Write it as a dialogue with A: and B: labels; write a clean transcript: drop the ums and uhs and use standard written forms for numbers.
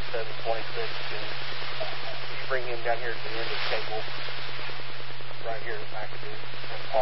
A: 726, and you bring him down here to the end of the cable, right here at McAdoo, and